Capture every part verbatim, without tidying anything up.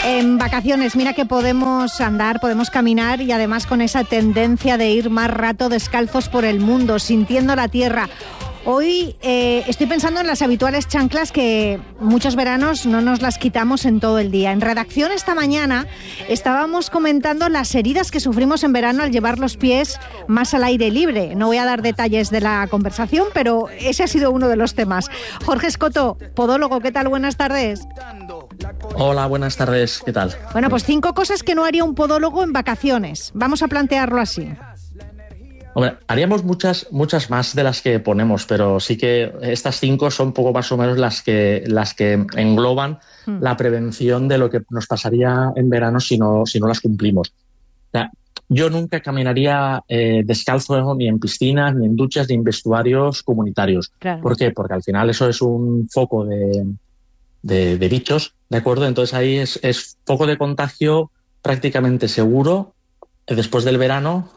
En vacaciones, mira que podemos andar, podemos caminar y además con esa tendencia de ir más rato descalzos por el mundo, sintiendo la tierra. Hoy eh, estoy pensando en las habituales chanclas que muchos veranos no nos las quitamos en todo el día. En redacción esta mañana estábamos comentando las heridas que sufrimos en verano al llevar los pies más al aire libre. No voy a dar detalles de la conversación, pero ese ha sido uno de los temas. Jorge Escoto, podólogo, ¿qué tal? Buenas tardes. Hola, buenas tardes, ¿qué tal? Bueno, pues cinco cosas que no haría un podólogo en vacaciones. Vamos a plantearlo así. Hombre, haríamos muchas, muchas más de las que ponemos, pero sí que estas cinco son poco más o menos las que, las que engloban hmm. la prevención de lo que nos pasaría en verano si no, si no las cumplimos. O sea, yo nunca caminaría eh, descalzo ni en piscinas, ni en duchas, ni en vestuarios comunitarios. Claro. ¿Por qué? Porque al final eso es un foco de, de, de bichos, ¿de acuerdo? Entonces ahí es, es foco de contagio prácticamente seguro. Después del verano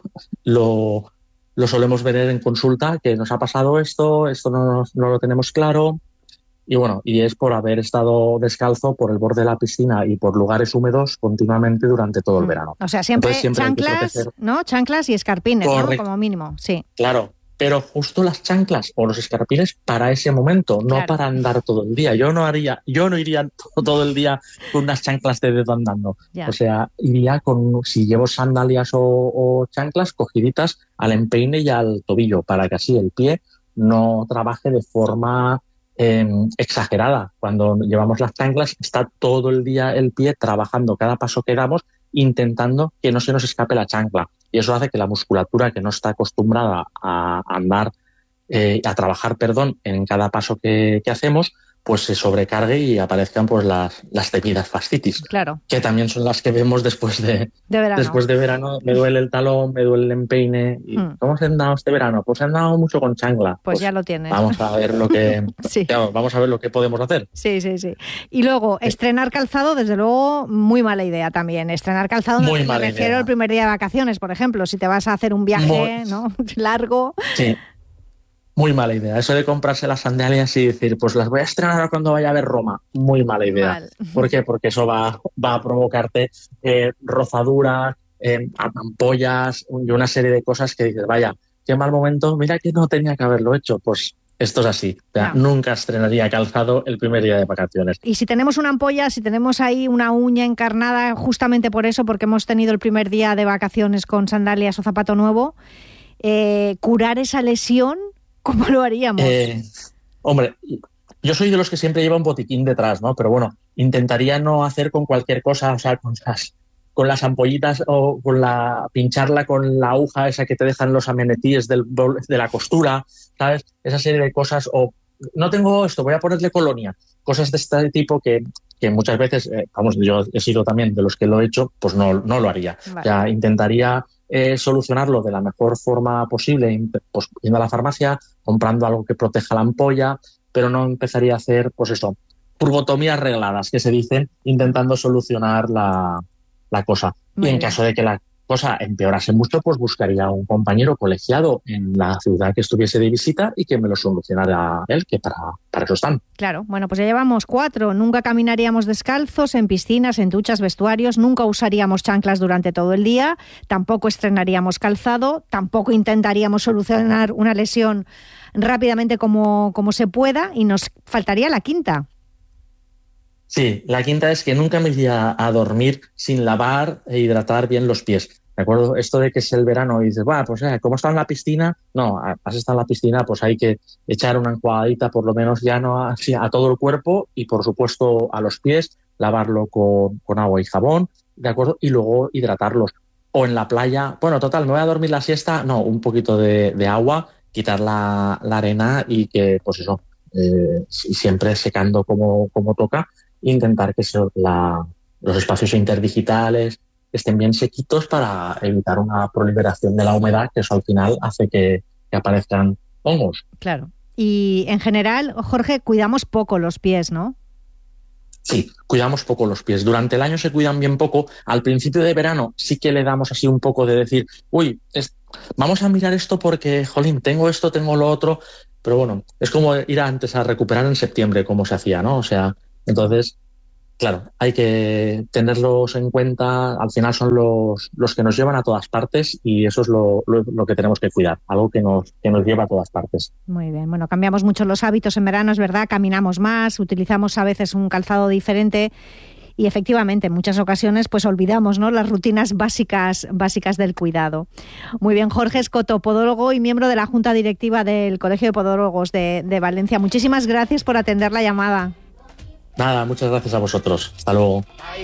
lo... Lo solemos ver en consulta, que nos ha pasado esto, esto no, no lo tenemos claro. Y bueno, y es por haber estado descalzo por el borde de la piscina y por lugares húmedos continuamente durante todo el verano. O sea, siempre, Entonces, siempre chanclas, ¿no? Chanclas y escarpines, ¿no? Como mínimo, sí. Claro, pero justo las chanclas o los escarpines para ese momento, no claro. para andar todo el día. Yo no haría, yo no iría todo el día con unas chanclas de dedo andando. Ya. O sea, iría con, si llevo sandalias o, o chanclas, cogiditas al empeine y al tobillo, para que así el pie no trabaje de forma eh, exagerada. Cuando llevamos las chanclas, está todo el día el pie trabajando cada paso que damos, intentando que no se nos escape la chancla. Y eso hace que la musculatura que no está acostumbrada a andar, eh, a trabajar, perdón, en cada paso que, que hacemos, pues se sobrecargue y aparezcan pues las, las temidas fascitis. Claro. Que también son las que vemos después de, de verano. Después de verano. Me duele el talón, me duele el empeine. Y hmm. ¿Cómo se han dado este verano? Pues se han dado mucho con chancla. Pues, pues ya lo tienes. Vamos a ver lo que sí. claro, vamos a ver lo que podemos hacer. Sí, sí, sí. Y luego, sí. estrenar calzado, desde luego, muy mala idea también. Estrenar calzado, muy me, mala me refiero idea. al primer día de vacaciones, por ejemplo. Si te vas a hacer un viaje muy... ¿no? largo. Sí. Muy mala idea. Eso de comprarse las sandalias y decir, pues las voy a estrenar cuando vaya a ver Roma. Muy mala idea. Mal. ¿Por qué? Porque eso va, va a provocarte eh, rozaduras, eh, ampollas y una serie de cosas que dices, vaya, qué mal momento, mira que no tenía que haberlo hecho. Pues esto es así. O sea, no. Nunca estrenaría calzado el primer día de vacaciones. Y si tenemos una ampolla, si tenemos ahí una uña encarnada, justamente por eso, porque hemos tenido el primer día de vacaciones con sandalias o zapato nuevo, eh, curar esa lesión, ¿cómo lo haríamos? Eh, hombre, yo soy de los que siempre lleva un botiquín detrás, ¿no? Pero bueno, intentaría no hacer con cualquier cosa, o sea, con las, con las ampollitas o con la pincharla con la aguja esa que te dejan los amenetíes del, de la costura, ¿sabes? Esa serie de cosas. O no tengo esto, voy a ponerle colonia. Cosas de este tipo que, que muchas veces, eh, vamos, yo he sido también de los que lo he hecho, pues no, no lo haría. Vale. O sea, intentaría... Eh, solucionarlo de la mejor forma posible, pues yendo a la farmacia, comprando algo que proteja la ampolla, pero no empezaría a hacer, pues eso, purgotomías regladas, que se dicen, intentando solucionar la, la cosa. Muy y en bien. Caso de que la cosa empeorase mucho, pues buscaría un compañero colegiado en la ciudad que estuviese de visita y que me lo solucionara él, que para, para eso están. Claro, bueno, pues ya llevamos cuatro. Nunca caminaríamos descalzos en piscinas, en duchas, vestuarios, nunca usaríamos chanclas durante todo el día, tampoco estrenaríamos calzado, tampoco intentaríamos solucionar una lesión rápidamente como, como se pueda, y nos faltaría la quinta. Sí, la quinta es que nunca me iría a dormir sin lavar e hidratar bien los pies. ¿De acuerdo? Esto de que es el verano y dices, bueno, pues eh, como está en la piscina, no, has estado en la piscina, pues hay que echar una enjuagadita por lo menos ya no a, a todo el cuerpo y por supuesto a los pies, lavarlo con, con agua y jabón, ¿de acuerdo? Y luego hidratarlos. O en la playa, bueno, total, me voy a dormir la siesta, no, un poquito de, de agua, quitar la, la arena y que, pues eso, eh, siempre secando como, como toca, intentar que eso, la, los espacios interdigitales estén bien sequitos para evitar una proliferación de la humedad, que eso al final hace que, que aparezcan hongos. Claro. Y en general, Jorge, cuidamos poco los pies, ¿no? Sí, cuidamos poco los pies. Durante el año se cuidan bien poco. Al principio de verano sí que le damos así un poco de decir, uy, es, vamos a mirar esto porque, jolín, tengo esto, tengo lo otro. Pero bueno, es como ir antes a recuperar en septiembre, como se hacía, ¿no? O sea, entonces claro, hay que tenerlos en cuenta. Al final son los, los que nos llevan a todas partes y eso es lo, lo, lo que tenemos que cuidar, algo que nos, que nos lleva a todas partes. Muy bien, bueno, cambiamos mucho los hábitos en verano, es verdad, caminamos más, utilizamos a veces un calzado diferente y efectivamente en muchas ocasiones pues olvidamos, ¿no?, las rutinas básicas, básicas del cuidado. Muy bien, Jorge Escoto, podólogo y miembro de la Junta Directiva del Colegio de Podólogos de, de Valencia. Muchísimas gracias por atender la llamada. Nada, muchas gracias a vosotros. Hasta luego.